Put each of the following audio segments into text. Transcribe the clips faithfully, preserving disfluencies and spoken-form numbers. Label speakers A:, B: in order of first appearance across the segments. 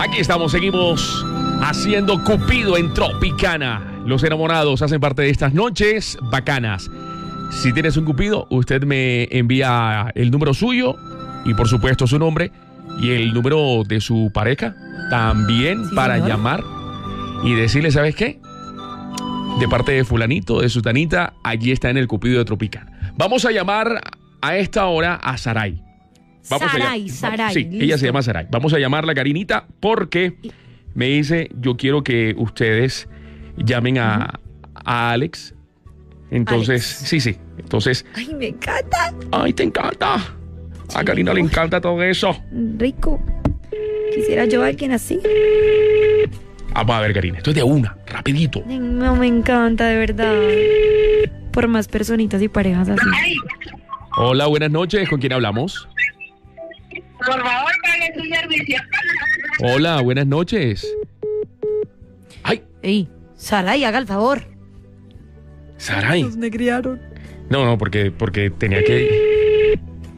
A: Aquí estamos, seguimos haciendo Cupido en Tropicana. Los enamorados hacen parte de estas noches bacanas. Si tienes un Cupido, usted me envía el número suyo y por supuesto su nombre y el número de su pareja también, sí, para señor. Llamar y decirle, ¿sabes qué? De parte de fulanito, de sutanita, allí está en el Cupido de Tropicana. Vamos a llamar a esta hora a Saray. Vamos
B: Saray,
A: allá.
B: Saray.
A: Sí, listo. Ella se llama Saray. Vamos a llamarla, Karinita, porque me dice, yo quiero que ustedes llamen a, uh-huh. a Alex. Entonces, Alex. sí, sí. Entonces.
B: Ay, me encanta.
A: Ay, te encanta. Sí, a Karina le encanta todo eso.
B: Rico. Quisiera yo a alguien así.
A: Vamos a ver, Karina. Esto es de una, rapidito.
B: No, me encanta, de verdad. Por más personitas y parejas así.
A: Hola, buenas noches. ¿Con quién hablamos?
C: Por favor, pague su servicio.
A: Hola, buenas noches. Ay.
B: Ey, Saray, haga el favor.
A: Saray.
B: Nos negriaron.
A: No, no, porque, porque tenía que...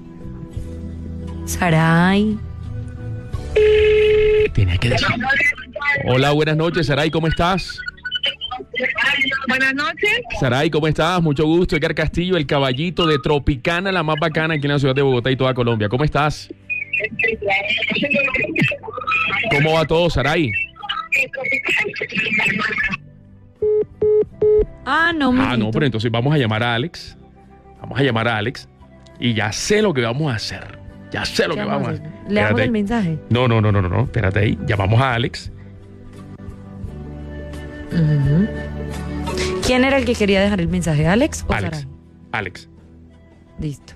B: Saray.
A: Tenía que decir... Hola, buenas noches, Saray, ¿cómo estás?
C: Buenas noches.
A: Saray, ¿cómo estás? Mucho gusto. Edgar Castillo, el caballito de Tropicana, la más bacana aquí en la ciudad de Bogotá y toda Colombia. ¿Cómo estás? ¿Cómo va todo, Saray?
B: Ah, no,
A: Ah, no, pero entonces vamos a llamar a Alex. Vamos a llamar a Alex. Y ya sé lo que vamos a hacer. Ya sé lo que vamos a hacer.
B: ¿Le damos el mensaje?
A: No, no, no, no, no, no. Espérate ahí. Llamamos a Alex.
B: Uh-huh. ¿Quién era el que quería dejar el mensaje? ¿Alex o
A: Alex.
B: Saray?
A: Alex.
B: Listo.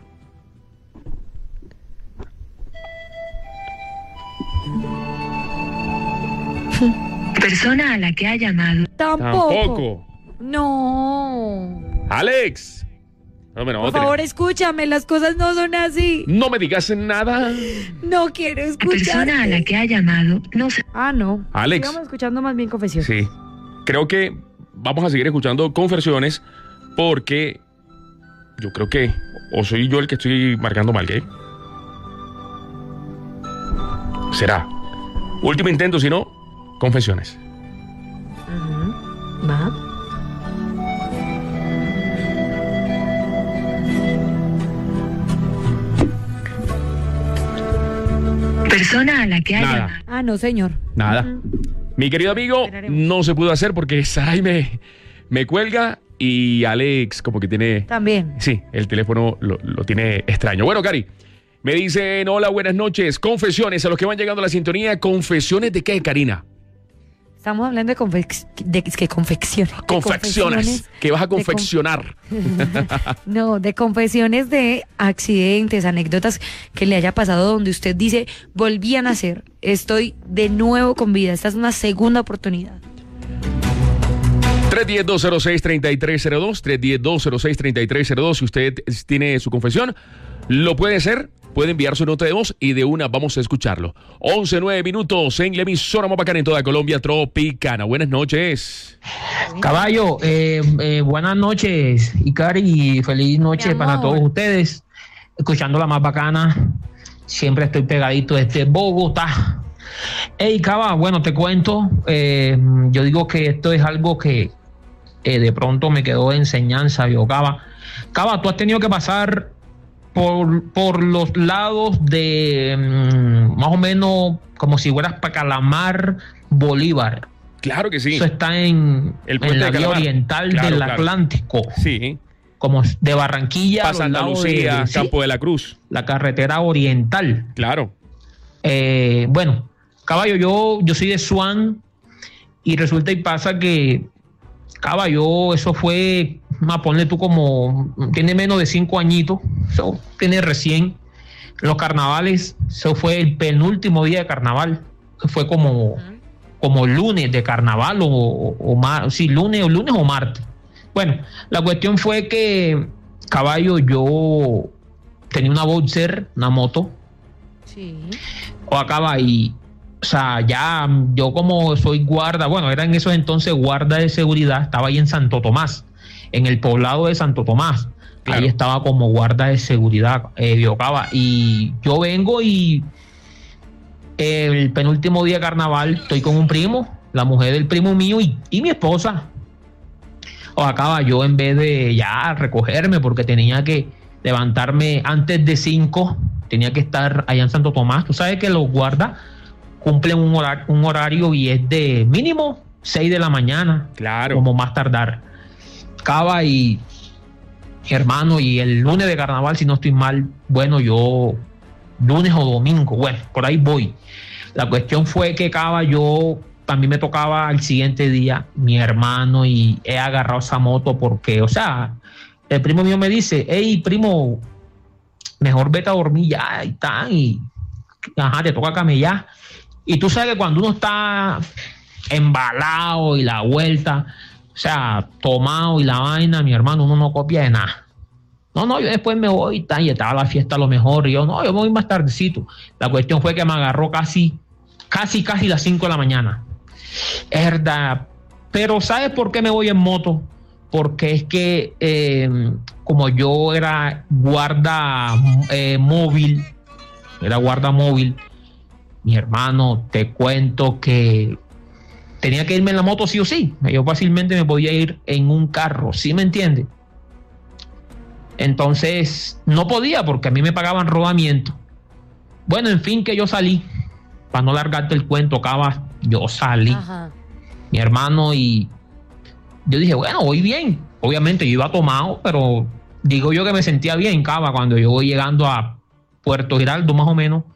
C: Persona a la que ha llamado.
B: Tampoco.
A: Tampoco.
B: No.
A: Alex. No, no,
B: Por favor, escúchame, las cosas no son así.
A: No me digas nada.
B: No quiero escuchar.
C: Persona a la que ha llamado no se...
B: Ah, no.
A: Alex.
B: Sigamos escuchando más bien confesiones.
A: Sí. Creo que vamos a seguir escuchando confesiones porque yo creo que o soy yo el que estoy marcando mal, ¿qué? Será. Último intento, si no, confesiones.
B: Uh-huh. Va.
C: Persona a la que ha
A: Nada.
C: llamado.
B: Ah, no, señor.
A: Nada.
B: Uh-huh.
A: Mi querido amigo,
B: Esperaremos.
A: no se pudo hacer porque Saray me, me cuelga y Alex como que tiene...
B: También.
A: Sí, el teléfono lo, lo tiene extraño. Bueno, Cari, me dicen, hola, buenas noches. Confesiones, a los que van llegando a la sintonía, ¿confesiones de qué, Karina?
B: Estamos hablando de, confec- de que confecciones. de
A: Confecciones, que vas a
B: de con-
A: confeccionar.
B: No, de confesiones de accidentes, anécdotas que le haya pasado donde usted dice, volví a nacer, estoy de nuevo con vida, esta es una segunda oportunidad.
A: tres uno cero, dos cero seis, tres tres cero dos, tres uno cero, dos cero seis, tres tres cero dos. Si usted tiene su confesión, lo puede hacer, puede enviar su nota de voz y de una vamos a escucharlo. once, nueve minutos en la emisora más bacana en toda Colombia, Tropicana. Buenas noches.
D: Caballo, eh, eh, buenas noches, Icari, y feliz noche
B: Mi
D: para
B: amor.
D: todos ustedes. Escuchando la más bacana, siempre estoy pegadito desde Bogotá. Hey, Caba, bueno, te cuento, eh, yo digo que esto es algo que eh, de pronto me quedó de enseñanza, yo, Caba. Caba, tú has tenido que pasar por, por los lados de mm, más o menos como si fueras para Calamar, Bolívar.
A: Claro que sí.
D: Eso está en,
A: El
D: en
A: puente
D: la
A: de
D: vía
A: Calamar.
D: oriental
A: Claro,
D: del
A: claro.
D: Atlántico,
A: Sí.
D: como de Barranquilla, a
A: Para
D: los
A: Santa
D: lados de-
A: Lucía,
D: de- sí,
A: Campo de la Cruz.
D: la carretera oriental.
A: Claro.
D: Eh, bueno, caballo, yo, yo soy de Swan y resulta y pasa que, caballo, eso fue, más ponle tú como, tiene menos de cinco añitos, eso tiene recién los carnavales, eso fue el penúltimo día de carnaval, que fue como, como lunes de carnaval o, o, o mar, sí, lunes o lunes o martes. Bueno, la cuestión fue que, caballo, yo tenía una Boxer, una moto,
B: Sí.
D: o acaba y, o sea, ya yo como soy guarda, bueno, era en esos entonces guarda de seguridad, estaba ahí en Santo Tomás, en el poblado de Santo Tomás.
A: Claro.
D: Ahí estaba como guarda de seguridad, eh, Biocaba, y yo vengo y el penúltimo día de carnaval estoy con un primo, la mujer del primo mío y, y mi esposa. O acaba yo en vez de ya recogerme porque tenía que levantarme antes de cinco, tenía que estar allá en Santo Tomás. Tú sabes que los guardas cumplen un horario, un horario y es de mínimo seis de la mañana,
A: Claro.
D: como más tardar. Cava y hermano, y el lunes de carnaval, si no estoy mal, bueno, yo lunes o domingo, bueno, por ahí voy. La cuestión fue que Cava, yo también me tocaba el siguiente día, mi hermano, y he agarrado esa moto porque, o sea, el primo mío me dice, hey, primo, mejor vete a dormir ya, y tan, y ajá, te toca camellar. Y tú sabes que cuando uno está embalado y la vuelta, o sea, tomado y la vaina, mi hermano, uno no copia de nada. No, no, yo después me voy y tal, y estaba la fiesta a lo mejor, y yo, no, yo me voy más tardecito. La cuestión fue que me agarró casi, casi, casi las cinco de la mañana. Es verdad. Pero ¿sabes por qué me voy en moto? Porque es que eh, como yo era guarda eh, móvil, era guarda móvil, mi hermano, te cuento que tenía que irme en la moto sí o sí. Yo fácilmente me podía ir en un carro, ¿sí me entiendes? Entonces, no podía porque a mí me pagaban rodamiento. Bueno, en fin, que yo salí. Para no largarte el cuento, Cava, yo salí.
B: Ajá.
D: Mi hermano, y yo dije, bueno, voy bien. Obviamente yo iba tomado, pero digo yo que me sentía bien, Cava, cuando yo voy llegando a Puerto Giraldo, más o menos.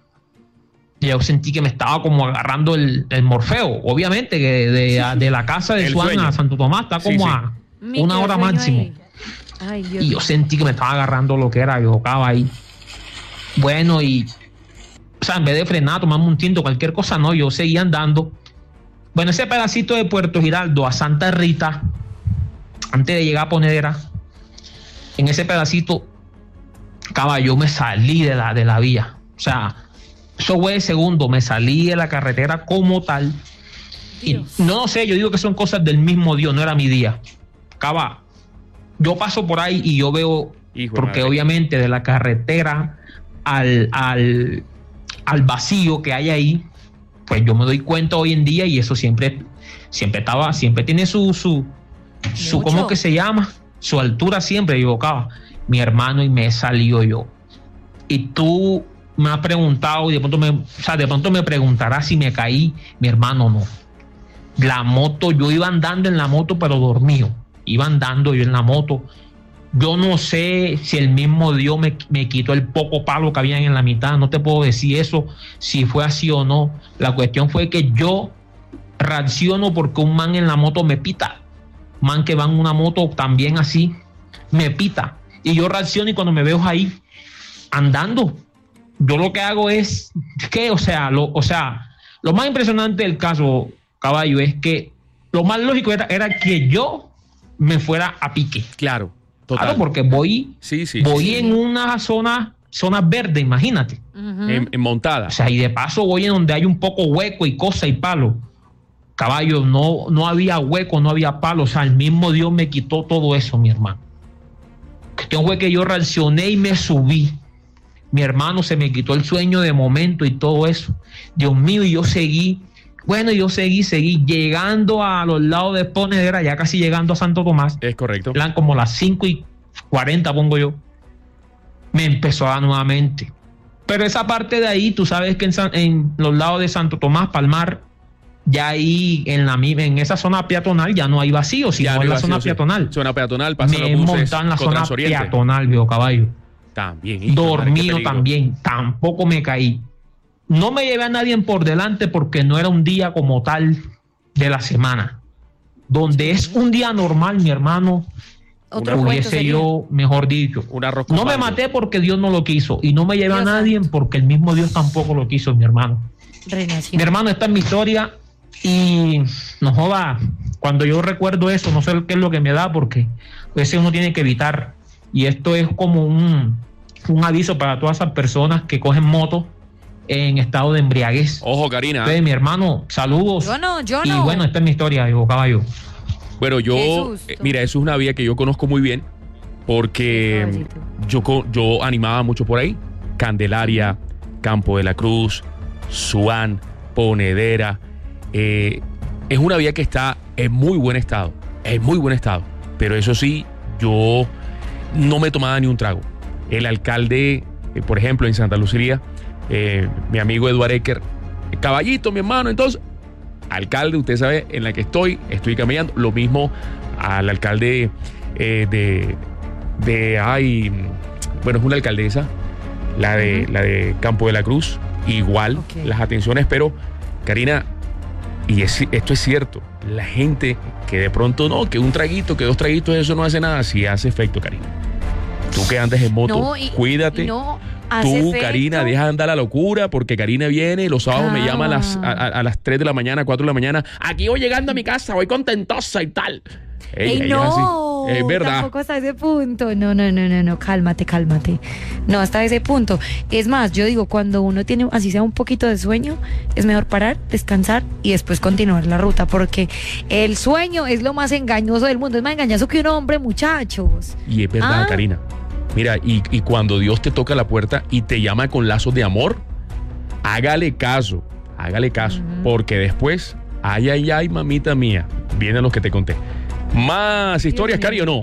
D: Yo sentí que me estaba como agarrando el, el morfeo. Obviamente que de, de, de la casa de
A: El
D: Suan
A: sueño.
D: a Santo Tomás está como
A: Sí, sí.
D: a
B: Mi
D: una hora
B: sueño
D: máximo.
B: ahí. Ay, Dios
D: Y yo
B: mío.
D: sentí que me estaba agarrando lo que era, yo Cava ahí. Bueno, y o sea, en vez de frenar, tomarme un tinto, cualquier cosa, no, yo seguía andando. Bueno, ese pedacito de Puerto Giraldo a Santa Rita, antes de llegar a Ponedera, en ese pedacito, Cava, yo me salí de la, de la vía. O sea, eso fue el segundo, me salí de la carretera como tal. Y
B: Dios.
D: no sé, yo digo que son cosas del mismo Dios, no era mi día. Cava, yo paso por ahí y yo veo,
A: Hijo de
D: porque
A: madre.
D: obviamente de la carretera al, al, al vacío que hay ahí, pues yo me doy cuenta hoy en día, y eso siempre, siempre estaba, siempre tiene su, su, su
B: Mucho.
D: ¿cómo que se llama? Su altura siempre, digo, Cava, mi hermano, y me salió yo. Y tú me has preguntado, y de pronto me, o sea, de pronto me preguntarás si me caí, mi hermano, no. La moto, yo iba andando en la moto, pero dormido. Iba andando yo en la moto. Yo no sé si el mismo Dios me, me quitó el poco palo que había en la mitad. No te puedo decir eso, si fue así o no. La cuestión fue que yo reacciono porque un man en la moto me pita. Man que va en una moto también así, me pita. Y yo reacciono, y cuando me veo ahí andando, yo lo que hago es que, o sea, lo, o sea, lo más impresionante del caso, caballo, es que lo más lógico era, era que yo me fuera a pique.
A: Claro, total.
D: Claro, porque voy,
A: Sí, sí.
D: voy
A: sí.
D: en una zona, zona verde, imagínate.
B: Ujú.
A: En, en montada.
D: O sea, y de paso voy en donde hay un poco hueco y cosa y palo. Caballo, no, no había hueco, no había palo. O sea, el mismo Dios me quitó todo eso, mi hermano. La cuestión fue que yo reaccioné y me subí. Mi hermano, se me quitó el sueño de momento y todo eso. Dios mío, y yo seguí. Bueno, yo seguí, seguí llegando a los lados de Ponedera, ya casi llegando a Santo Tomás.
A: Es correcto.
D: Plan como las cinco y cuarenta, pongo yo. Me empezó a dar nuevamente. Pero esa parte de ahí, tú sabes que en, San- en los lados de Santo Tomás, Palmar, ya ahí en la mi- en esa zona peatonal ya no hay vacío, sino
A: Ya no
D: en
A: hay
D: la
A: vacío,
D: zona
A: sí.
D: peatonal.
A: Zona peatonal, pasan
D: Me he
A: los buses
D: montado en la
A: con
D: zona
A: Transoriente.
D: peatonal, viejo caballo.
A: También. hijo de madre, qué
D: Dormido
A: peligro.
D: también, tampoco me caí. No me llevé a nadie por delante porque no era un día como tal de la semana. Donde es un día normal, mi hermano,
B: Otro cuento
D: hubiese
B: sería.
D: yo, mejor dicho.
A: Un arroz con
D: No me
A: mango.
D: maté porque Dios no lo quiso. Y no me llevé a
B: Dios
D: nadie
B: santo.
D: porque el mismo Dios tampoco lo quiso, mi hermano.
B: Renació.
D: Mi hermano, esta es mi historia. Y no joda, cuando yo recuerdo eso, no sé qué es lo que me da, porque ese uno tiene que evitar. Y esto es como un, un aviso para todas esas personas que cogen moto en estado de embriaguez.
A: Ojo, Karina.
D: Entonces, mi hermano, saludos.
B: Yo no, yo
D: Y
B: no.
D: bueno, esta es mi historia, hijo caballo.
A: Bueno, yo,
B: Qué susto.
A: eh, mira, eso es una vía que yo conozco muy bien porque
B: Caballito.
A: yo, co- yo animaba mucho por ahí. Candelaria, Campo de la Cruz, Swan, Ponedera. Eh, es una vía que está en muy buen estado, en muy buen estado. Pero eso sí, yo no me tomaba ni un trago. El alcalde, eh, por ejemplo, en Santa Lucía, eh, mi amigo Eduardo Ecker, caballito, mi hermano, entonces, alcalde, usted sabe en la que estoy, estoy caminando. Lo mismo al alcalde eh, de, de, ay, bueno, es una alcaldesa, la de, uh-huh. la de Campo de la Cruz, igual, okay. Las atenciones, pero, Karina, y es, esto es cierto, la gente que de pronto no, que un traguito, que dos traguitos, eso no hace nada, sí hace efecto, Karina. Tú que andas en moto, no, y, cuídate.
B: No,
A: tú,
B: efecto.
A: Karina, deja de andar la locura, porque Karina viene, los sábados ah. me llama a las, a, a las tres de la mañana, cuatro de la mañana. Aquí voy llegando a mi casa, voy contentosa y tal.
B: Ella, Ey, no,
A: es verdad.
B: Tampoco hasta ese punto. No, no, no, no, no, cálmate, cálmate. No, hasta ese punto. Es más, yo digo, cuando uno tiene, así sea un poquito de sueño, es mejor parar, descansar y después continuar la ruta, porque el sueño es lo más engañoso del mundo. Es más engañoso que un hombre, muchachos.
A: Y es verdad, ah. Karina. Mira, y, y cuando Dios te toca la puerta y te llama con lazos de amor, hágale caso, hágale caso, uh-huh. porque después, ay, ay, ay, mamita mía, vienen los que te conté. ¿Más historias, Cari, o no?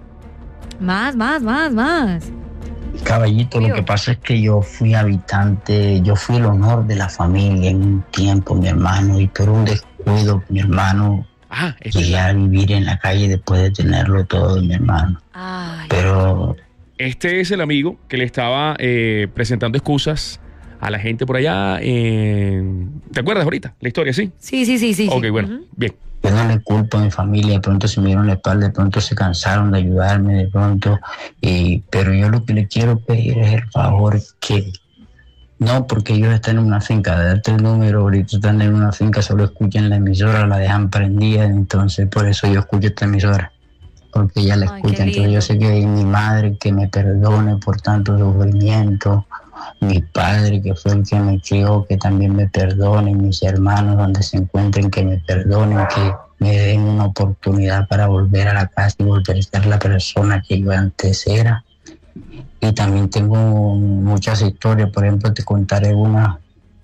B: Más, más, más, más.
E: Caballito, Tío. Lo que pasa es que yo fui habitante, yo fui el honor de la familia en un tiempo, mi hermano, y por un descuido, mi hermano, ah, llegué a vivir en la calle después de tenerlo todo, mi hermano. Ay. Pero...
A: Este es el amigo que le estaba eh, presentando excusas a la gente por allá. En... ¿Te acuerdas ahorita la historia, sí?
B: Sí, sí, sí, sí.
A: Ok,
B: sí.
A: bueno,
B: uh-huh.
A: bien.
E: Yo no le culpo a mi familia, de pronto se me dieron la espalda, de pronto se cansaron de ayudarme, de pronto, y, pero yo lo que le quiero pedir es el favor que, no porque ellos están en una finca, de darte el número, ahorita están en una finca, solo escuchan la emisora, la dejan prendida, entonces por eso yo escucho esta emisora, porque ella la Ay, escucha, entonces yo sé que mi madre que me perdone por tanto sufrimiento, mi padre que fue el que me crió, que también me perdone, mis hermanos donde se encuentren que me perdonen, que me den una oportunidad para volver a la casa y volver a ser la persona que yo antes era. Y también tengo muchas historias, por ejemplo te contaré una,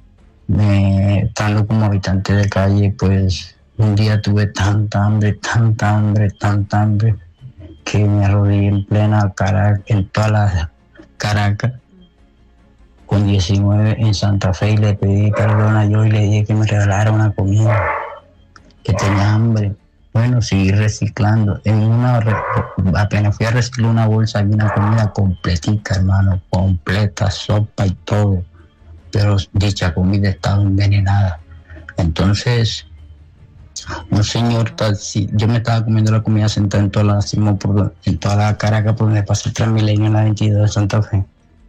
E: me, estando como habitante de calle, pues un día tuve tanta hambre, tanta hambre, tanta hambre, que me arrodillé en plena Caracas, en toda la Caracas, con diecinueve en Santa Fe, y le pedí perdón a yo y le dije que me regalara una comida, que tenía hambre. Bueno, seguí reciclando. En una, apenas fui a reciclar una bolsa, había una comida completica, hermano, completa, sopa y todo. Pero dicha comida estaba envenenada. Entonces, un señor taxi, yo me estaba comiendo la comida sentado en toda la, en toda la Caracas, por donde pasa el Transmilenio en la veintidós de Santa Fe.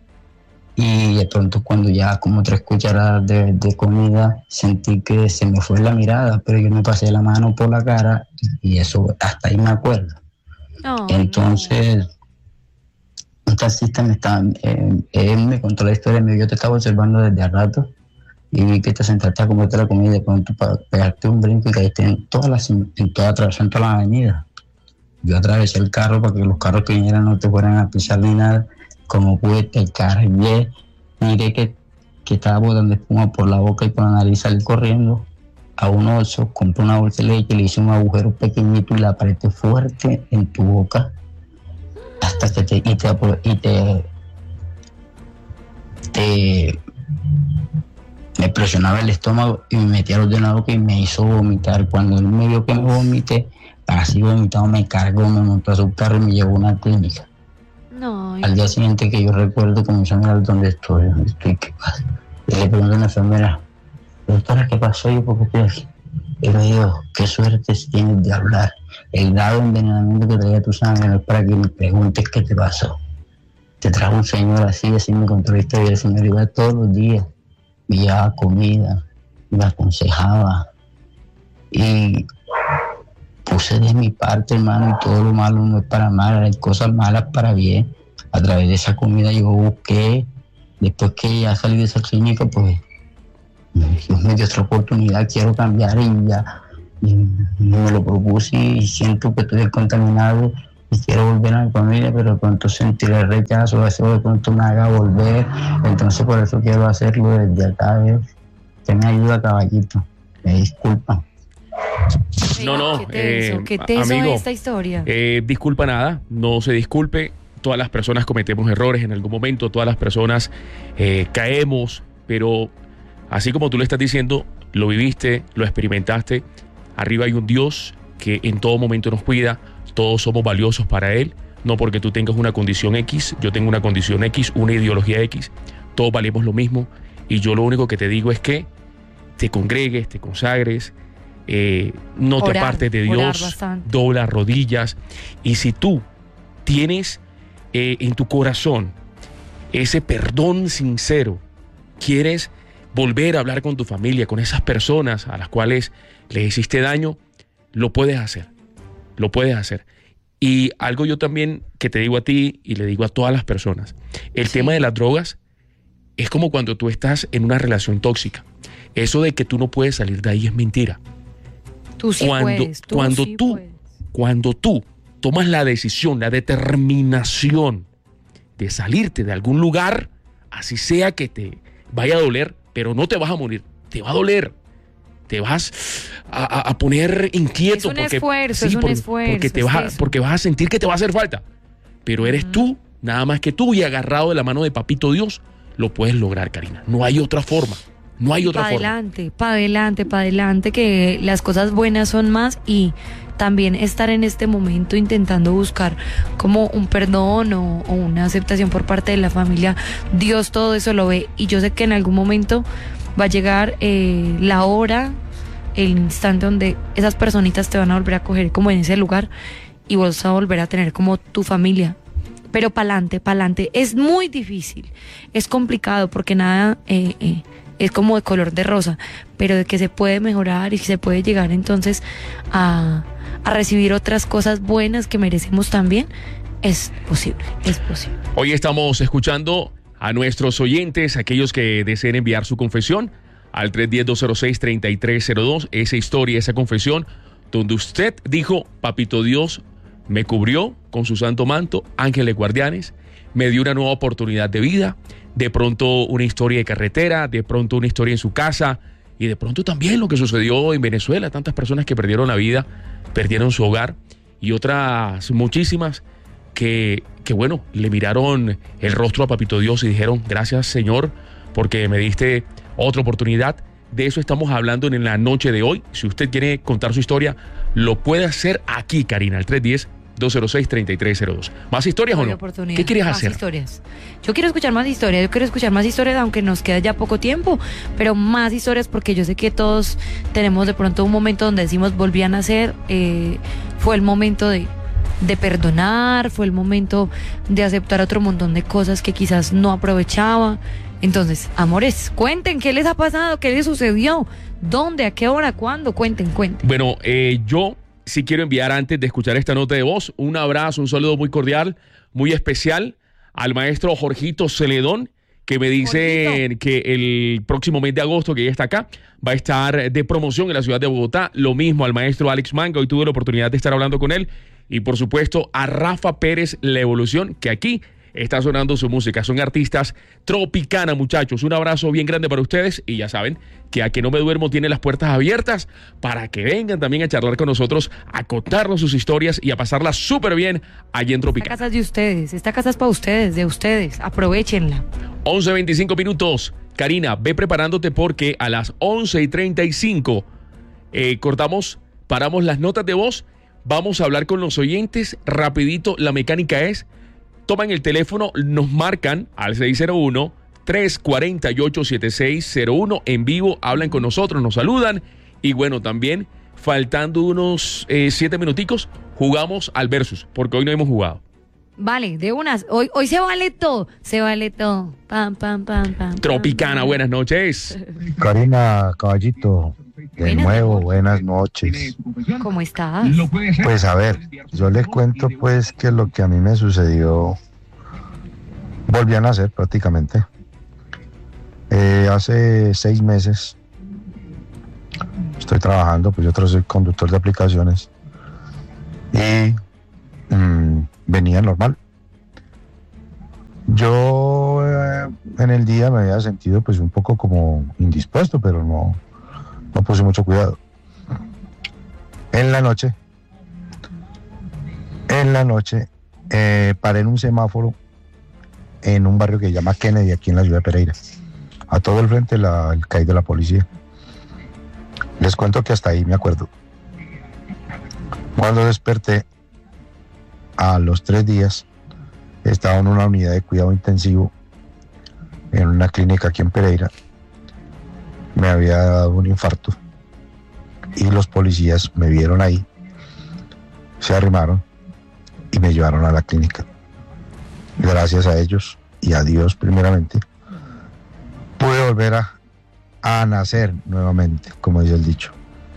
E: Y de pronto cuando ya como tres cucharadas de, de comida sentí que se me fue la mirada, pero yo me pasé la mano por la cara y, y eso hasta ahí me acuerdo. Oh, Entonces, no. un taxista me estaba, eh, él me contó la historia, yo te estaba observando desde hace rato y vi que te sentaste a comerte la comida y de pronto pegaste un brinco y caíste en toda la, en toda, atravesando toda la avenida. Yo atravesé el carro para que los carros que vinieran no te fueran a pisar ni nada. Como pude, el cargué, miré que, que estaba botando espuma por la boca y por la nariz, salí corriendo a un oso, compré una bolsa de leche, le hice un agujero pequeñito y la apreté fuerte en tu boca hasta que te, y te, y te, te me presionaba el estómago y me metía los dedos en la boca y me hizo vomitar. Cuando él me vio que me vomité, así vomitado, me cargó, me montó a su carro y me llevó a una clínica.
B: No,
E: Al día siguiente que yo recuerdo, comencé a mirar dónde estoy, dónde estoy, qué pasa. Y le pregunto a una enfermera, doctora, ¿qué pasó? Yo, ¿por qué estoy aquí? Y le digo, qué suerte tienes de hablar. El grado de envenenamiento que traía tu sangre no es para que me preguntes qué te pasó. Te trajo un señor así, así me contó la historia. El señor iba todos los días, me llevaba comida, me aconsejaba. Y puse de mi parte, hermano, y todo lo malo no es para mal, hay cosas malas para bien. A través de esa comida yo busqué, después que ya salí de esa clínica, pues Dios me dio otra oportunidad, quiero cambiar y ya y me lo propuse y siento que estoy descontaminado y quiero volver a mi familia, pero de pronto sentir el rechazo, eso de pronto me haga volver, entonces por eso quiero hacerlo desde acá, ¿eh? Usted me ayuda, caballito. Me disculpa.
A: No, no,
B: Qué teso,
A: eh,
B: qué teso
A: amigo,
B: esta historia.
A: Eh, disculpa nada, no se disculpe. Todas las personas cometemos errores en algún momento, todas las personas eh, caemos, pero así como tú le estás diciendo, lo viviste, lo experimentaste. Arriba hay un Dios que en todo momento nos cuida, todos somos valiosos para Él, no porque tú tengas una condición X, yo tengo una condición X, una ideología X, todos valemos lo mismo, y yo lo único que te digo es que te congregues, te consagres, eh, no te
B: Orar,
A: apartes de
B: orar
A: Dios,
B: bastante.
A: dobla rodillas, y si tú tienes eh, en tu corazón ese perdón sincero, quieres volver a hablar con tu familia, con esas personas a las cuales le hiciste daño, lo puedes hacer, lo puedes hacer. Y algo yo también que te digo a ti y le digo a todas las personas, el
B: Sí.
A: tema de las drogas es como cuando tú estás en una relación tóxica. Eso de que tú no puedes salir de ahí es mentira.
B: Tú sí
A: cuando
B: puedes, tú
A: cuando
B: sí
A: tú,
B: puedes.
A: cuando tú tomas la decisión, la determinación de salirte de algún lugar, así sea que te vaya a doler, pero no te vas a morir, te va a doler. Te vas a, a- a poner inquieto.
B: Es un
A: porque,
B: esfuerzo, es un
A: por-
B: esfuerzo,
A: Porque, te
B: es
A: vas a,
B: eso.
A: porque vas a sentir que te va a hacer falta. Pero eres tú, nada más que tú, y agarrado de la mano de Papito Dios, lo puedes lograr, Karina. No hay otra forma. No hay otra
B: Para
A: forma.
B: adelante, para adelante, para adelante, que las cosas buenas son más, y también estar en este momento intentando buscar como un perdón o, o una aceptación por parte de la familia. Dios todo eso lo ve, y yo sé que en algún momento va a llegar eh, la hora, el instante donde esas personitas te van a volver a coger como en ese lugar y vos a volver a tener como tu familia. Pero pa'lante, pa'lante. Es muy difícil, es complicado porque nada eh, eh, es como de color de rosa, pero de que se puede mejorar y se puede llegar entonces a, a recibir otras cosas buenas que merecemos también, es posible, es posible.
A: Hoy estamos escuchando a nuestros oyentes, aquellos que deseen enviar su confesión al tres uno cero, dos cero seis, tres tres cero dos, esa historia, esa confesión, donde usted dijo, Papito Dios me cubrió con su santo manto, ángeles guardianes, me dio una nueva oportunidad de vida, de pronto una historia de carretera, de pronto una historia en su casa, y de pronto también lo que sucedió en Venezuela, tantas personas que perdieron la vida, perdieron su hogar, y otras muchísimas que, que bueno, le miraron el rostro a Papito Dios y dijeron, gracias Señor, porque me diste otra oportunidad. De eso estamos hablando en la noche de hoy. Si usted quiere contar su historia, lo puede hacer aquí, Karina, al tres uno cero, dos cero seis, tres tres cero dos. ¿Más historias o
B: Doble
A: no?
B: oportunidad.
A: ¿Qué quieres
B: Más
A: hacer?
B: historias. Yo quiero escuchar más historias, yo quiero escuchar más historias, aunque nos queda ya poco tiempo, pero más historias, porque yo sé que todos tenemos de pronto un momento donde decimos volví a nacer, eh, fue el momento de, de perdonar, fue el momento de aceptar otro montón de cosas que quizás no aprovechaba. Entonces, amores, cuenten qué les ha pasado, qué les sucedió, dónde, a qué hora, cuándo, cuenten, cuenten.
A: Bueno, eh, yo sí quiero enviar, antes de escuchar esta nota de voz, un abrazo, un saludo muy cordial, muy especial al maestro Jorgito Celedón, que me dice que el próximo mes de agosto, que ya está acá, va a estar de promoción en la ciudad de Bogotá. Lo mismo al maestro Alex Manga, hoy tuve la oportunidad de estar hablando con él. Y por supuesto a Rafa Pérez, La Evolución, que aquí está sonando su música. Son artistas Tropicana, muchachos. Un abrazo bien grande para ustedes. Y ya saben que A Que No Me Duermo tiene las puertas abiertas para que vengan también a charlar con nosotros, a contarnos sus historias y a pasarla súper bien allí en
B: Esta
A: Tropicana.
B: casa es de ustedes, esta casa es para ustedes, de ustedes, aprovechenla.
A: once veinticinco minutos. Karina, ve preparándote porque a las once y treinta y cinco eh, cortamos, paramos las notas de voz. Vamos a hablar con los oyentes rapidito. La mecánica es, toman el teléfono, nos marcan al seis cero uno, tres cuatro ocho, siete seis cero uno en vivo, hablan con nosotros, nos saludan. Y bueno, también faltando unos eh, siete minuticos, jugamos al Versus, porque hoy no hemos jugado.
B: Vale, de unas, hoy, hoy se vale todo, se vale todo. Pam, pam, pam, pam.
A: Tropicana,
B: pam, pam.
A: buenas noches.
F: Karina, caballito, de
B: Buenas,
F: nuevo,
B: amor.
F: buenas noches.
B: ¿Cómo estás?
F: Pues a ver, yo les cuento pues que lo que a mí me sucedió, volví a nacer prácticamente. Eh, hace seis meses estoy trabajando, pues yo tra- soy conductor de aplicaciones y mm, venía normal. Yo eh, ya en el día me había sentido pues un poco como indispuesto, pero no, no puse mucho cuidado. En la noche, en la noche, eh, paré en un semáforo en un barrio que se llama Kennedy, aquí en la ciudad de Pereira. A todo el frente la, el C A I de la policía. Les cuento que hasta ahí me acuerdo. Cuando desperté, a los tres días, estaba en una unidad de cuidado intensivo en una clínica aquí en Pereira. Me había dado un infarto y los policías me vieron ahí, se arrimaron y me llevaron a la clínica. Gracias a ellos y a Dios primeramente, pude volver a, a nacer nuevamente, como dice el dicho.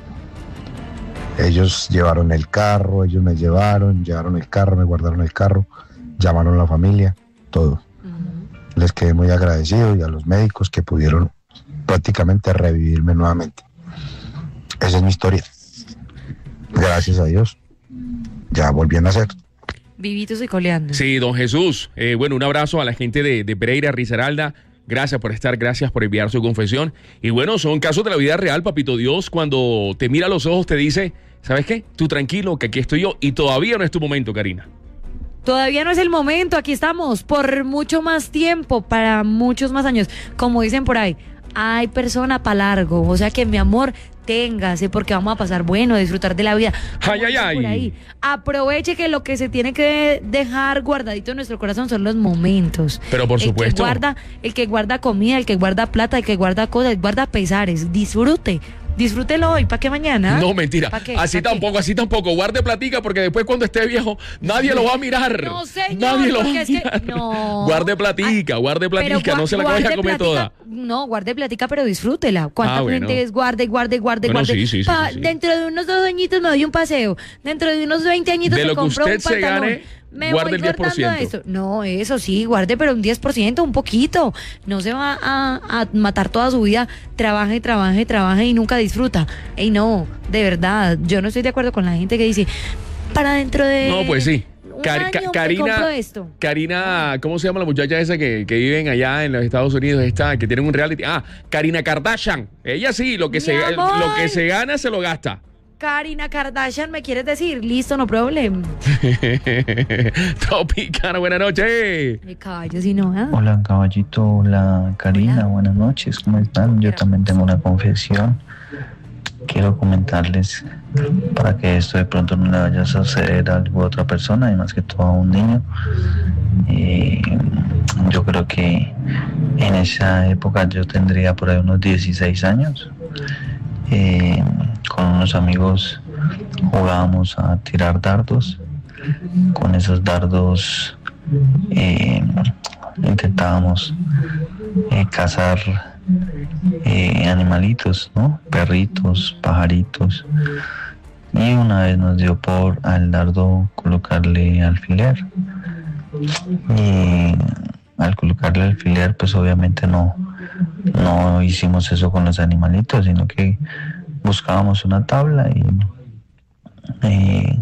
F: Ellos llevaron el carro, ellos me llevaron, llevaron el carro, me guardaron el carro, llamaron a la familia, todo. Uh-huh. Les quedé muy agradecido y a los médicos que pudieron prácticamente revivirme nuevamente. Esa es mi historia. Gracias a Dios, ya volví a nacer.
B: Vivitos y coleando.
A: Sí, don Jesús. Eh, bueno, un abrazo a la gente de, de Pereira, Risaralda. Gracias por estar, gracias por enviar su confesión. Y bueno, son casos de la vida real, papito Dios, cuando te mira a los ojos te dice, ¿sabes qué? Tú tranquilo, que aquí estoy yo. Y todavía no es tu momento, Karina.
B: Todavía no es el momento, aquí estamos por mucho más tiempo, para muchos más años. Como dicen por ahí, hay persona para largo. O sea que, mi amor, téngase, porque vamos a pasar bueno, a disfrutar de la vida.
A: Ay, ay, ay.
B: Por ahí. Aproveche que lo que se tiene que dejar guardadito en nuestro corazón son los momentos.
A: Pero por
B: el
A: supuesto.
B: Que guarda, el que guarda comida, el que guarda plata, el que guarda cosas, guarda pesares. Disfrute. Disfrútelo hoy, ¿para qué mañana?
A: No, mentira. Así tampoco, qué? así tampoco. Guarde platica porque después cuando esté viejo nadie lo va a mirar.
B: No, señor.
A: Nadie lo va a
B: es que,
A: mirar.
B: no.
A: Guarde platica, guarde platica, no se la vaya a comer
B: platica,
A: toda.
B: No, guarde platica, pero disfrútela. ¿Cuánta
A: ah, bueno.
B: gente es guarde, guarde, guarde,
A: bueno,
B: guarde?
A: Sí, sí,
B: pa,
A: sí, sí, sí.
B: Dentro de unos dos añitos me doy un paseo. Dentro de unos veinte añitos
A: de
B: me
A: lo que
B: compro
A: usted
B: un
A: se
B: pantalón.
A: gane,
B: Me
A: guarde
B: voy
A: el diez por ciento.
B: cortando eso. No, eso sí, guarde, pero un diez por ciento, un poquito. No se va a, a matar toda su vida. Trabaje, trabaje, trabaje y nunca disfruta. Ey, no, de verdad. Yo no estoy de acuerdo con la gente que dice, para dentro de...
A: No, pues sí.
B: Un
A: Cari-
B: año
A: Ca-
B: me
A: Karina,
B: compro esto.
A: Karina, ¿cómo se llama la muchacha esa que, que viven allá en los Estados Unidos? Esta, que tienen un reality. Ah, Karina Kardashian. Ella sí, lo que,
B: Mi
A: se,
B: amor.
A: lo que se gana se lo gasta.
B: Karina Kardashian, ¿me quieres decir? Listo, no problem.
A: Tropicana, buenas noches.
B: De caballos y no, ¿eh?
G: Hola caballito, hola Karina,
B: Hola.
G: buenas noches, ¿cómo están? Yo también tengo una confesión. Quiero comentarles para que esto de pronto no le vaya a suceder a alguna otra persona y más que todo a un niño. Eh, yo creo que en esa época yo tendría por ahí unos dieciséis años. Eh, con unos amigos jugábamos a tirar dardos. Con esos dardos eh, intentábamos eh, cazar eh, animalitos, ¿no? Perritos, pajaritos. Y una vez nos dio por al dardo colocarle alfiler. Y al colocarle alfiler, pues obviamente no, no hicimos eso con los animalitos, sino que buscábamos una tabla y eh,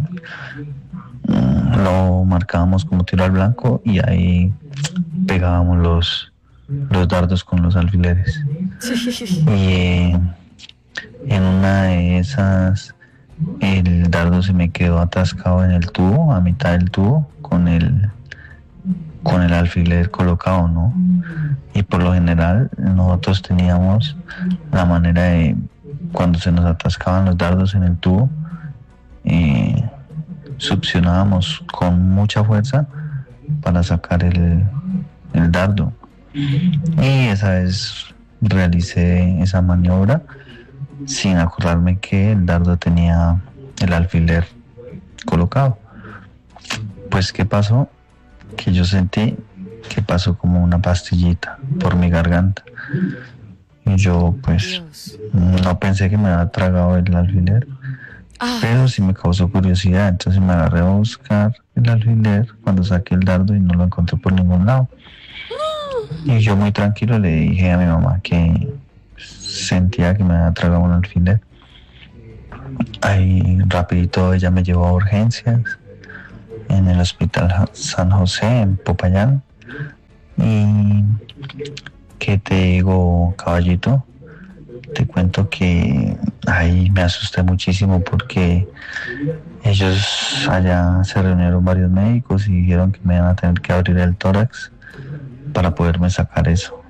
G: lo marcábamos como tiro al blanco y ahí pegábamos los, los dardos con los alfileres. Y eh, en una de esas el dardo se me quedó atascado en el tubo, a mitad del tubo, con el con el alfiler colocado, ¿no? Y por lo general nosotros teníamos la manera de, cuando se nos atascaban los dardos en el tubo, eh, succionábamos con mucha fuerza para sacar el, el dardo. Y esa vez realicé esa maniobra sin acordarme que el dardo tenía el alfiler colocado. Pues, ¿qué pasó? Que yo sentí que pasó como una pastillita por mi garganta. Y yo, pues,
B: Dios.
G: no pensé que me había tragado el alfiler,
B: Ah,
G: pero sí me causó curiosidad. Entonces me agarré a buscar el alfiler cuando saqué el dardo y no lo encontré por ningún lado. Y yo muy tranquilo le dije a mi mamá que sentía que me había tragado un alfiler. Ahí rapidito ella me llevó a urgencias en el hospital San José en Popayán Y ¿qué te digo, caballito? Te cuento que ahí me asusté muchísimo porque ellos allá se reunieron varios médicos y dijeron que me iban a tener que abrir el tórax para poderme sacar eso.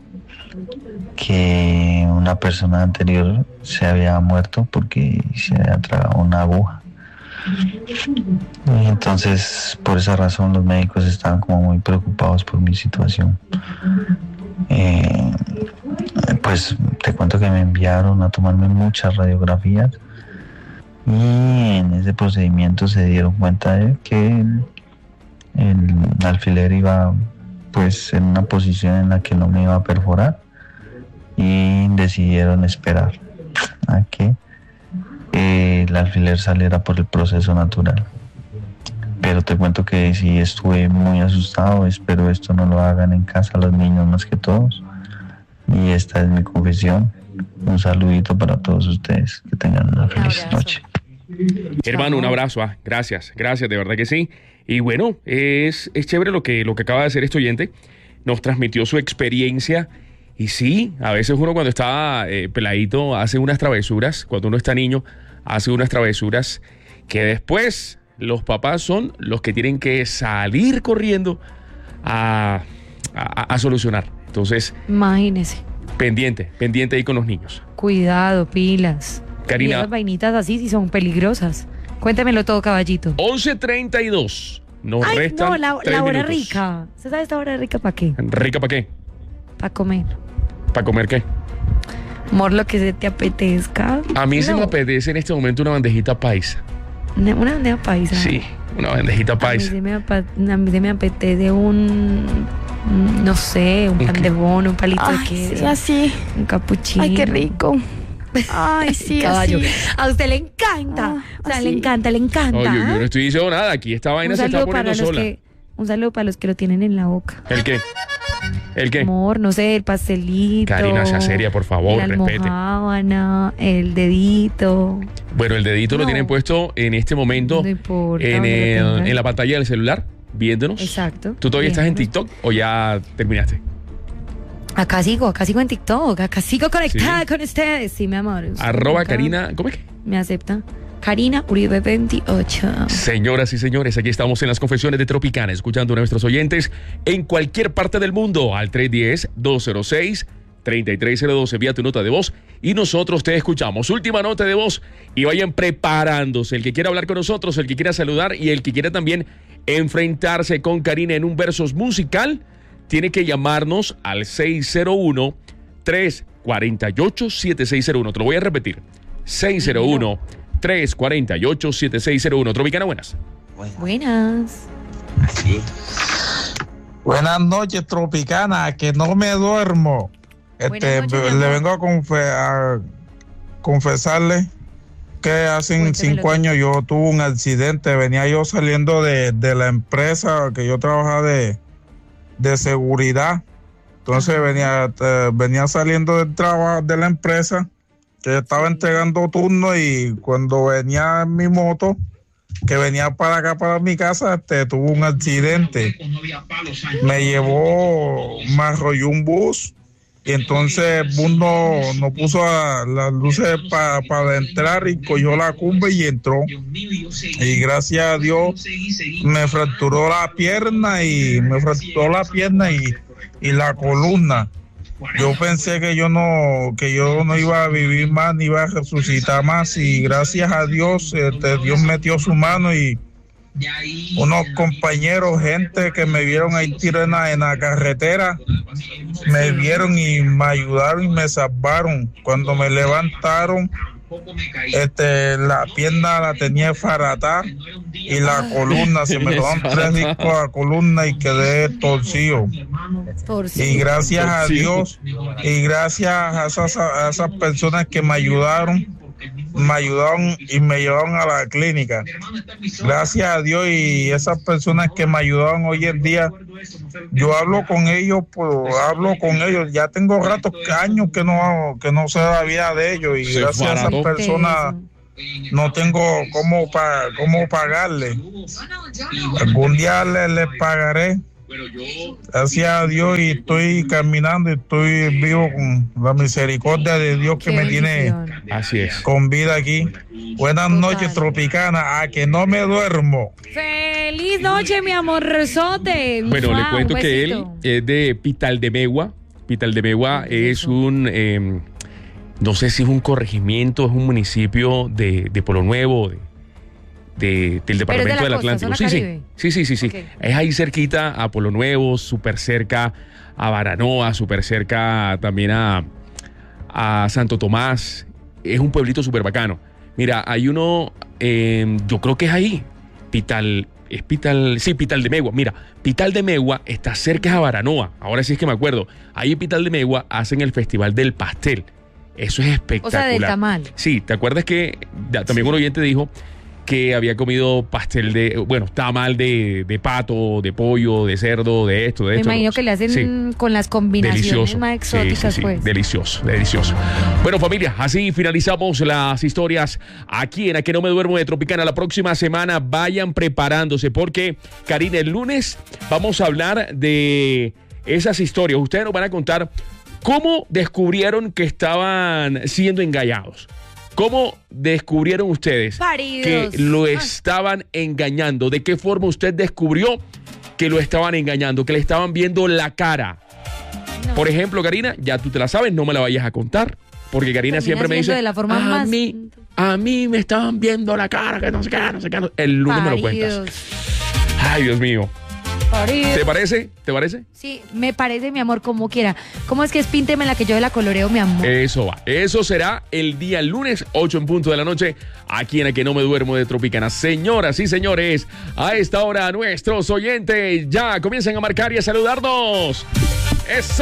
G: Que una persona anterior se había muerto porque se había tragado una aguja. Y entonces, por esa razón, los médicos estaban como muy preocupados por mi situación. Eh, pues te cuento que me enviaron a tomarme muchas radiografías y en ese procedimiento se dieron cuenta de que el, el alfiler iba pues en una posición en la que no me iba a perforar y decidieron esperar a que eh, el alfiler saliera por el proceso natural. Pero te cuento que sí estuve muy asustado. Espero esto no lo hagan en casa los niños más que todos. Y esta es mi confesión. Un saludito para todos ustedes. Que tengan una feliz noche.
A: Hermano, un abrazo. Ah, gracias, gracias, de verdad que sí. Y bueno, es, es chévere lo que, lo que acaba de hacer este oyente. Nos transmitió su experiencia. Y sí, a veces uno cuando está eh, peladito hace unas travesuras. Cuando uno está niño hace unas travesuras que después los papás son los que tienen que salir corriendo a, a, a solucionar. Entonces,
B: imagínese.
A: Pendiente, pendiente ahí con los niños.
B: Cuidado, pilas.
A: Karina.
B: Y esas vainitas así sí son peligrosas. Cuéntemelo todo, caballito.
A: once treinta y dos. Nos
B: Ay,
A: restan
B: no, la,
A: tres
B: la hora
A: minutos.
B: rica. ¿Usted sabe esta hora rica para qué?
A: ¿Rica para qué?
B: Para comer.
A: ¿Para comer qué?
B: Amor, lo que se te apetezca.
A: A mí
B: no.
A: se me apetece en este momento una bandejita paisa.
B: Una, una bandeja paisa.
A: Sí, una bandejita paisa.
B: A mí se me, apa- a mí se me apetece un, no sé, un pan de bono, un palito
H: Ay,
B: de queso.
H: sí, así.
B: Un capuchino.
H: Ay, qué rico. Ay, sí,
B: Caballo.
H: así.
B: A usted le encanta.
H: Ah,
B: o sea,
H: así.
B: le encanta, le encanta.
A: No, yo, yo
B: ¿ah?
A: no estoy diciendo nada. Aquí esta vaina
B: Un
A: se está
B: saludo
A: poniendo
B: para los
A: sola.
B: que, un saludo para los que lo tienen en la boca.
A: ¿El qué? ¿El qué?
B: Amor, no sé, el pastelito.
A: Karina, sea seria, por favor,
B: la
A: respete.
B: almojábana, el dedito.
A: Bueno, el dedito lo
B: No.
A: tienen puesto en este momento
B: No importa,
A: en,
B: donde lo
A: el-
B: tengan.
A: en la pantalla del celular, viéndonos.
B: Exacto.
A: ¿Tú todavía estás en
B: Viéndonos.
A: TikTok o ya terminaste?
B: Acá sigo, acá sigo en TikTok, acá sigo conectada
A: Sí.
B: con ustedes. Sí, mi amor.
A: Arroba
B: Acá
A: Karina, ¿cómo es que?
B: Me acepta. Karina Uribe veintiocho.
A: Señoras y señores, aquí estamos en las confesiones de Tropicana, escuchando a nuestros oyentes en cualquier parte del mundo al tres uno cero, dos cero seis, tres tres cero dos. Envía tu nota de voz y nosotros te escuchamos. Última nota de voz y vayan preparándose. El que quiera hablar con nosotros, el que quiera saludar y el que quiera también enfrentarse con Karina en un versus musical, tiene que llamarnos al seis cero uno, tres cuatro ocho, siete seis cero uno. Te lo voy a repetir. seis cero uno, tres cuatro ocho, siete seis cero uno. Tropicana, buenas.
B: Buenas.
I: Buenas noches, Tropicana, que no me duermo. Este,
B: Buenas noches, mi
I: le
B: amor.
I: vengo a, confe- a confesarle que hace
B: Cuéntemelo
I: cinco
B: todo.
I: años yo tuve un accidente. Venía yo saliendo de, de la empresa que yo trabajaba de, de seguridad. Entonces
B: Ajá.
I: venía, eh, venía saliendo del trabajo de la empresa, que estaba entregando turno, y cuando venía en mi moto, que venía para acá, para mi casa, este, tuvo un accidente. Me llevó, me arrolló un bus, y entonces el bus no, no puso a- las luces para pa entrar y cogió la curva y entró. Y gracias a Dios me fracturó la pierna y me fracturó la pierna y, y la columna. Yo pensé que yo no que yo no iba a vivir más ni iba a resucitar más, y gracias a Dios, este, Dios metió su mano, y unos compañeros, gente que me vieron ahí tirado en la, en la carretera, me vieron y me ayudaron y me salvaron. Cuando me levantaron, este, la pierna la tenía faratada y la columna, se me robaron tres discos a la columna y quedé torcido.
B: Por
I: Y
B: si.
I: gracias a
A: Sí.
I: Dios y gracias a esas, a esas personas que me ayudaron, me ayudaron y me llevaron a la clínica. Gracias a Dios y esas personas que me ayudaron hoy en día, yo hablo con ellos, pues, hablo con ellos. Ya tengo ratos, años que no, que no sé la vida de ellos, y
A: Se
I: gracias a esas
A: barató.
I: personas no tengo cómo, pa, cómo pagarle. Algún día les, les pagaré, Gracias a Dios y estoy caminando y estoy vivo con la misericordia de Dios que
B: Qué
I: me tiene
A: Así es.
I: con vida aquí. Buenas
B: Total.
I: noches, Tropicana, a que no me duermo.
B: Feliz noche, mi amorzote.
A: Bueno, le
B: Mua,
A: cuento
B: un
A: que él
B: besito.
A: es de Pitaldemegua. Pitaldemegua es un, eh, no sé si es un corregimiento, es un municipio de, de Polo Nuevo, de, de- del departamento
B: la
A: del
B: costa,
A: Atlántico.
B: zona
A: Sí, sí,
B: Caribe.
A: sí, sí, sí, sí.
B: Ok.
A: Es ahí cerquita a Polo Nuevo, súper cerca a Baranoa, súper cerca también a, a Santo Tomás. Es un pueblito súper bacano. Mira, hay uno, eh, yo creo que es ahí, Pital, es Pital, sí, Pitaldemegua. Mira, Pitaldemegua está cerca a Baranoa. Ahora sí es que me acuerdo. Ahí en Pitaldemegua hacen el Festival del Pastel. Eso es espectacular.
B: O sea, del tamal.
A: Sí, ¿te acuerdas que ya, también un oyente dijo que había comido pastel de, bueno, tamal de, de pato, de pollo, de cerdo, de esto, de
B: Me
A: esto?
B: imagino que le hacen
A: Sí.
B: con las combinaciones
A: Delicioso.
B: más exóticas,
A: Sí, sí, sí.
B: pues.
A: Delicioso, delicioso. Bueno, familia, así finalizamos las historias aquí en A Que No Me Duermo de Tropicana. La próxima semana vayan preparándose porque, Karina, el lunes vamos a hablar de esas historias. Ustedes nos van a contar cómo descubrieron que estaban siendo engañados. ¿Cómo descubrieron ustedes
B: Paridos.
A: que lo
B: Ah.
A: estaban engañando? ¿De qué forma usted descubrió que lo estaban engañando, que le estaban viendo la cara?
B: No.
A: Por ejemplo, Karina, ya tú te la sabes, no me la vayas a contar, porque Karina
B: Termina
A: siempre me
B: siendo
A: dice,
B: de la forma
A: a
B: más-
A: mí, a mí me estaban viendo la cara, que no sé qué, no sé qué. no-". El lunes me lo cuentas.
B: Paridos.
A: Ay, Dios mío.
B: Paridos.
A: ¿Te parece? ¿Te parece?
B: Sí, me parece, mi amor, como quiera. ¿Cómo es que es pínteme la que yo la coloreo, mi amor?
A: Eso va. Eso será el día lunes, ocho en punto de la noche, aquí en A Que No Me Duermo de Tropicana. Señoras y señores, a esta hora nuestros oyentes ya comienzan a marcar y a saludarnos. ¡Eso!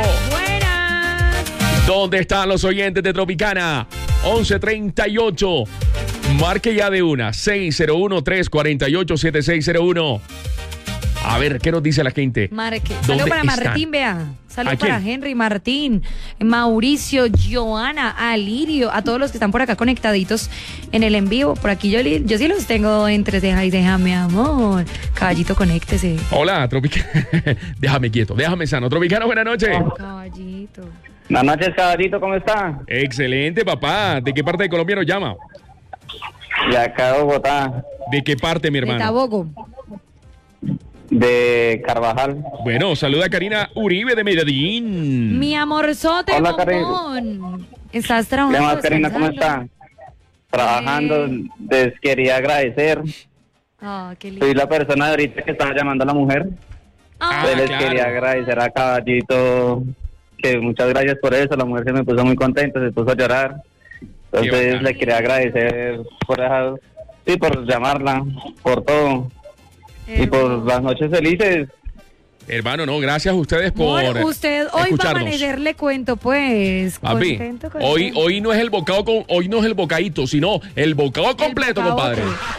B: Buenas.
A: ¿Dónde están los oyentes de Tropicana? once treinta y ocho. Marque ya de una. seis cero uno, tres cuatro ocho, siete seis cero uno. A ver, ¿qué nos dice la gente?
B: Marque.
A: ¿Dónde
B: Saludos para
A: están?
B: Martín, vea.
A: ¿A
B: Saludos
A: quién?
B: para Henry, Martín, Mauricio, Joana, Alirio, a todos los que están por acá conectaditos en el en vivo. Por aquí yo, li- yo sí los tengo entre ceja y ceja, mi amor. Caballito, conéctese.
A: Hola, Tropicana. Déjame quieto, déjame sano. Tropicana, buenas noches.
B: Caballito.
J: Buenas noches, caballito, ¿cómo está?
A: Excelente, papá. ¿De qué parte de Colombia nos llama?
J: De acá de Bogotá,
A: ¿De qué parte, mi
B: De
A: hermano?
B: Tabogo.
J: de Carvajal.
A: Bueno, saluda a Karina Uribe de Medellín.
B: Mi amorzote,
J: Hola, Karen.
B: bombón. ¿Estás
J: ¿Qué
B: trabajando?
J: más, Karina, cómo
B: descansando?
J: está? Trabajando, les quería agradecer.
B: Ah, qué lindo.
J: Soy la persona de ahorita que estaba llamando a la mujer.
B: Ah,
J: Entonces les
A: claro.
J: quería agradecer a Caballito, que muchas gracias por eso. La mujer se me puso muy contenta, se puso a llorar.
A: Qué
J: Entonces
A: bacán.
J: le quería agradecer por dejar, sí, por llamarla, por todo. Y por
B: hermoso.
J: las noches felices.
A: Hermano, no, gracias a ustedes por
B: Amor, usted hoy va a
A: escucharnos.
B: amanecer, le cuento, pues.
A: Papi,
B: contento con
A: hoy,
B: eso.
A: hoy no es el bocado con, hoy no es el bocadito, sino el bocado completo,
B: bocado,
A: compadre.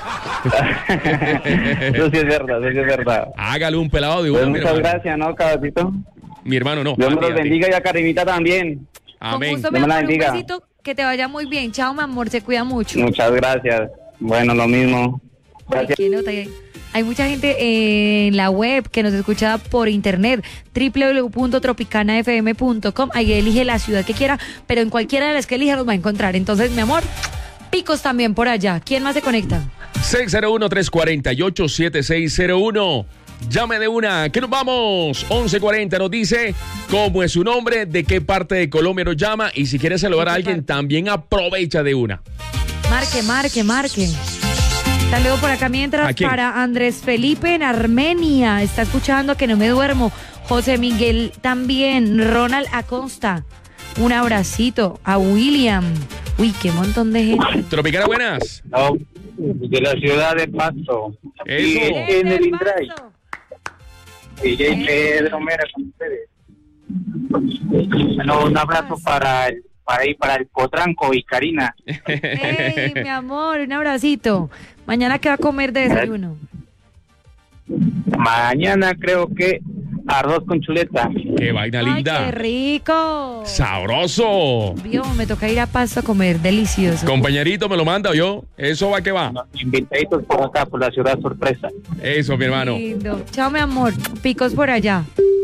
J: Eso sí es verdad, eso sí es verdad.
A: Hágale un pelado de
J: Pues
A: uno, mi
J: muchas
A: hermano.
J: gracias, ¿no, Caballito?
A: Mi hermano, no.
J: Dios
A: a
J: me
A: ti,
J: los
A: a ti.
J: bendiga y a Karinita también.
B: Con
A: Amén.
B: gusto, mi
J: Dios me la
B: amor, un
J: bendiga.
B: besito, que te vaya muy bien. Chao, mi amor, se cuida mucho.
J: Muchas gracias. Bueno, lo mismo.
B: Ay,
J: Gracias.
B: qué nota. Hay mucha gente en la web que nos escucha por internet, doble u doble u doble u punto tropicana f m punto com. Ahí elige la ciudad que quiera, pero en cualquiera de las que elija nos va a encontrar. Entonces, mi amor, picos también por allá. ¿Quién más se conecta?
A: seis cero uno, tres cuatro ocho, siete seis cero uno. Llame de una, que nos vamos. once cuarenta nos dice cómo es su nombre, de qué parte de Colombia nos llama y si quiere saludar a alguien también aprovecha de una.
B: Marque, marque, marque. Saludo por acá mientras
A: ¿A quién?
B: para Andrés Felipe en Armenia. Está escuchando Que No Me Duermo. José Miguel también. Ronald Acosta. Un abracito. A William. Uy, qué montón de gente.
A: Tropicana, buenas.
J: No, de la ciudad de Pasto.
A: Eso.
J: en el Indray.
B: Paso.
J: D J Pedro Mera con ustedes. Bueno, un abrazo para el, para ahí, para el Potranco y Karina.
B: Ey, mi amor, un abracito. Mañana, ¿qué va a comer de desayuno?
J: Mañana creo que arroz con chuleta.
A: Qué vaina linda.
B: Ay, qué rico.
A: Sabroso.
B: Vio, me toca ir a Pasto a comer, delicioso.
A: Compañerito, me lo manda yo. Eso va que va.
J: Invitaditos por acá, por la ciudad sorpresa.
A: Eso, mi hermano.
B: Lindo. Chao, mi amor. Picos por allá.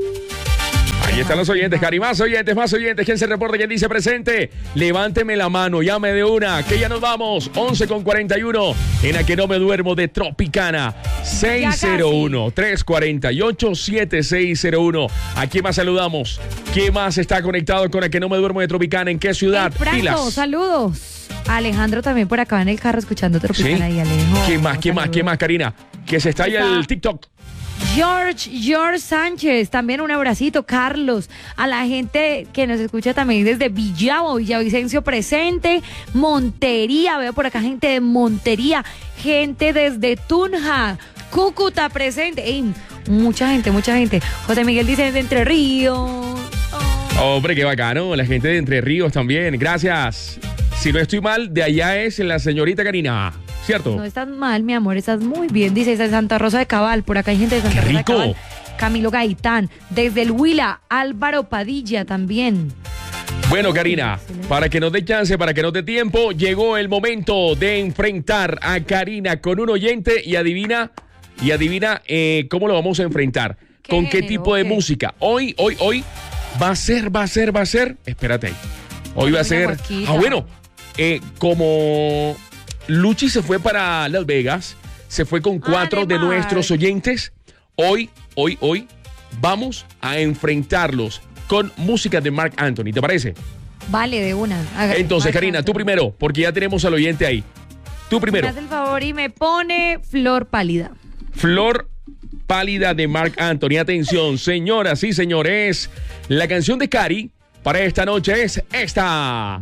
A: Ahí están los oyentes, Cari. Más oyentes, más oyentes. ¿Quién se reporta? ¿Quién dice presente? Levánteme la mano, llame de una, que ya nos vamos. once con cuarenta y uno en A Que No Me Duermo de Tropicana. seis cero uno, tres cuatro ocho, siete seis cero uno. ¿A quién más saludamos? ¿Quién más está conectado con A Que No Me Duermo de Tropicana? ¿En qué ciudad?
B: El Franco,
A: Pilas.
B: saludos. Alejandro también por acá en el carro escuchando Tropicana.
A: ¿Sí?
B: Y Alejo.
A: ¿Quién más? ¿Quién más? ¿Quién más, Karina? Que se está ahí el TikTok.
B: George, George Sánchez, también un abracito, Carlos, a la gente que nos escucha también desde Villavo, Villavicencio presente, Montería, veo por acá gente de Montería, gente desde Tunja, Cúcuta presente, ey, mucha gente, mucha gente. José Miguel dice desde Entre Ríos. Oh.
A: Hombre, qué bacano, la gente de Entre Ríos también, gracias. Si no estoy mal, de allá es la señorita Karina. ¿Cierto?
B: No estás mal, mi amor, estás muy bien. Dice, de Santa Rosa de Cabal, por acá hay gente de Santa
A: ¡Qué
B: Rosa
A: rico!
B: de Cabal. Camilo Gaitán, desde el Huila, Álvaro Padilla también.
A: Bueno, Karina, para que nos dé chance, para que nos dé tiempo, llegó el momento de enfrentar a Karina con un oyente y adivina, y adivina eh, cómo lo vamos a enfrentar.
B: ¿Qué
A: ¿Con qué
B: género?
A: tipo de
B: ¿Qué?
A: música? Hoy, hoy, hoy va a ser, va a ser, va a ser. Espérate ahí. Hoy va a
B: Una
A: ser.
B: guasquita.
A: Ah, bueno, eh, como Luchi se fue para Las Vegas, se fue con cuatro de
B: Además.
A: nuestros oyentes. Hoy, hoy, hoy vamos a enfrentarlos con música de Marc Anthony. ¿Te parece?
B: Vale, de una. Haga-
A: Entonces,
B: Marc
A: Karina, tú
B: Anthony.
A: primero, porque ya tenemos al oyente ahí. Tú primero.
B: Me hace el favor y me pone Flor Pálida.
A: Flor Pálida de Marc Anthony. Atención, señoras y señores. La canción de Cari para esta noche es esta.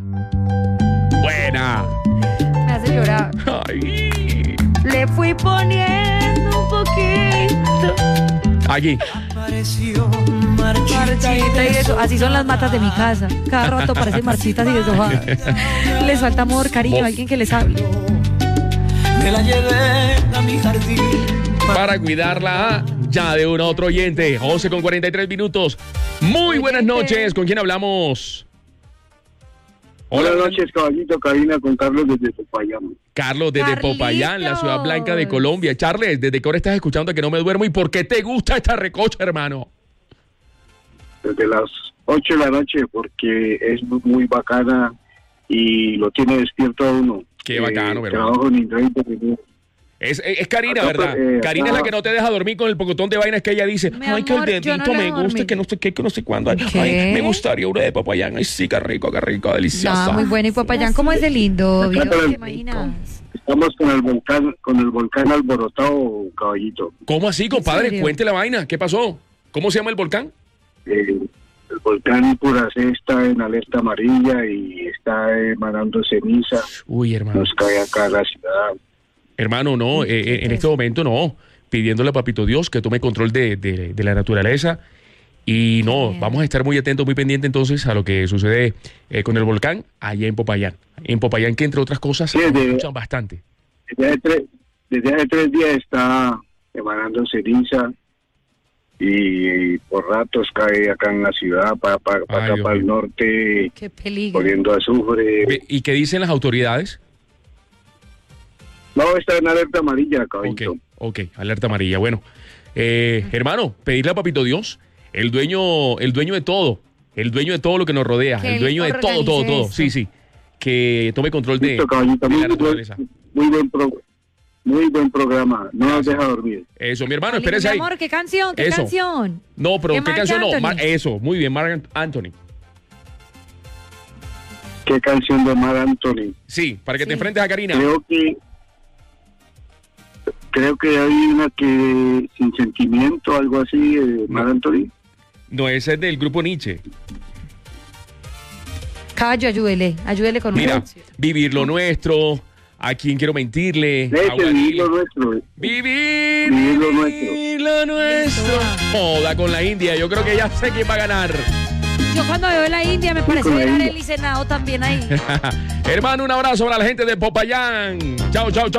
A: Buena.
B: Me hace llorar.
A: Ay.
B: Le fui poniendo un poquito.
A: Aquí.
B: Marchita y eso. Así son las matas de mi casa. Cada rato parecen marchitas y deshojadas. Les falta amor, cariño,
A: Vos.
B: alguien que les hable.
K: Me la llevé a mi jardín.
A: Para cuidarla ya de un otro oyente. once con cuarenta y tres minutos. Muy buenas noches. ¿Con quién hablamos?
L: Buenas noches, caballito, Karina, con Carlos desde Popayán.
A: Carlos, desde
B: Carlitos.
A: Popayán, la ciudad blanca de Colombia. Charles, ¿desde qué hora estás escuchando A Que No Me Duermo? ¿Y por qué te gusta esta recocha, hermano?
L: Desde las ocho de la noche, porque es muy, muy bacana y lo tiene despierto a uno.
A: Qué bacano, ¿verdad?
L: Trabajo en treinta minutos.
A: Es, es, es Karina,
L: Acá,
A: ¿verdad?
L: eh,
A: Karina es la
L: acá-
A: que no te deja dormir con el pocotón de vainas que ella dice.
B: Mi
A: Ay, que el
B: amor, yo
A: dedito
B: no la
A: me
B: dejo
A: gusta,
B: dormir.
A: que no sé qué, que no sé cuándo. Ay,
B: ¿Qué?
A: ay, me gustaría una de Popayán. Ay, sí, qué rico, qué rico, deliciosa.
B: No, muy bueno. Y Popayán, ¿cómo es de lindo?
L: Acá
B: Vio,
L: para el-
B: ¿te imaginas?
L: Estamos con el volcán, con el volcán alborotado, caballito.
A: ¿Cómo así, compadre?
B: serio?
A: Cuente la vaina. ¿Qué pasó? ¿Cómo se llama el volcán?
L: Eh, el volcán Puracé está en alerta amarilla y está emanando ceniza.
A: Uy, hermano.
L: Nos cae acá a la ciudad.
A: Hermano, no, eh, eh, en este momento no. Pidiéndole a Papito Dios que tome control de, de- de la naturaleza. Y no,
B: Bien.
A: vamos a estar muy atentos, muy pendientes entonces a lo que sucede eh, con el volcán allá en Popayán. En Popayán, que entre otras cosas,
L: Sí,
A: se
L: de-
A: escuchan bastante.
L: Desde hace, tres, desde hace tres días está emanando ceniza y, por ratos cae acá en la ciudad, para, para, para
A: Ay,
L: acá
A: Dios
L: para el
A: mío.
L: norte,
B: Qué peligro.
L: poniendo azufre.
A: Ve, ¿y qué dicen las autoridades?
L: No, está en alerta amarilla,
A: Ok,
L: caballito.
A: ok, alerta amarilla. Bueno, eh, hermano, pedirle a Papito Dios, el dueño, el dueño de todo, el dueño de todo lo que nos rodea,
B: Que
A: el
B: él
A: dueño de todo, todo,
B: organice
A: todo.
B: esto.
A: Sí, sí. Que tome control de,
L: Listo, caballito.
A: de
L: Muy,
A: la naturaleza.
L: buen, muy, buen pro- muy buen programa. No nos
A: Gracias.
L: deja dormir.
A: Eso, mi hermano,
B: Lindo,
A: espérese
B: mi
A: ahí.
B: amor, ¿qué canción? ¿Qué
A: Eso.
B: canción?
A: No, pero
B: ¿Qué
A: ¿qué,
B: Marc
A: canción no?
B: Anthony?
A: Mar- eso, muy bien, Marc Anthony.
L: ¿Qué canción de Mar Anthony?
A: Sí, para que
B: Sí.
A: te enfrentes a Karina.
L: Creo que creo que hay una que sin sentimiento, algo así, de Mar Anthony.
A: No, ese es del grupo Nietzsche.
B: Caballo, ayúdele, ayúdele con
A: Mira,
B: una
A: vivir lo nuestro, a quién quiero mentirle.
L: Ese
A: Agua
L: vivir
A: Gil.
L: lo nuestro.
A: Vivir,
L: Vivir lo nuestro.
A: vivir lo nuestro. Joda con la India, yo creo que ya sé quién va a ganar.
B: Yo cuando veo la India me parece
L: con la
B: ver a
L: India.
B: Arely Senado también ahí.
A: Hermano, un abrazo para la gente de Popayán. Chao, chao, chao.